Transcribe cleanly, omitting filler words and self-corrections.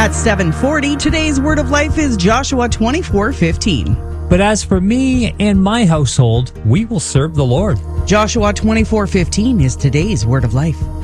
At 7:40, today's Word of Life is Joshua 24:15. But as for me and my household, we will serve the Lord. Joshua 24:15 is today's Word of Life.